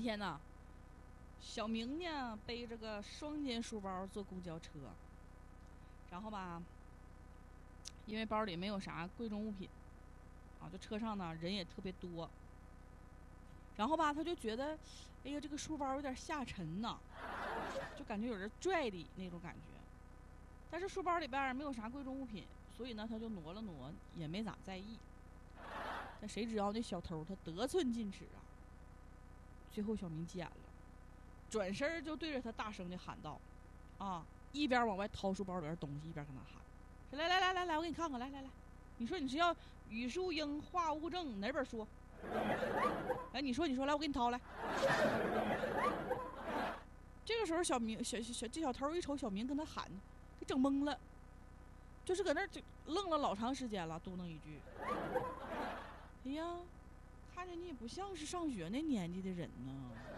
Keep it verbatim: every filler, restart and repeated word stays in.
天呢，小明呢背着个双肩书包坐公交车，然后吧，因为包里没有啥贵重物品，啊，就车上呢人也特别多，然后吧他就觉得，哎呀这个书包有点下沉呢，就感觉有人拽的那种感觉。但是书包里边没有啥贵重物品，所以呢他就挪了挪，也没咋在意。但谁知道那小偷他得寸进尺啊！最后小明急眼了，转身就对着他大声的喊道：“啊！”一边往外掏书包里边东西，一边跟他喊：“说来来来来来，我给你看看，来来来，你说你是要语数英话务正哪本书？来，你说你说来，我给你掏来。”这个时候小明小小这小偷一瞅小明跟他喊，给整懵了，就是搁那儿愣了老长时间了，嘟囔一句：“哎呀，看着你也不像是上学那年纪的人呢。”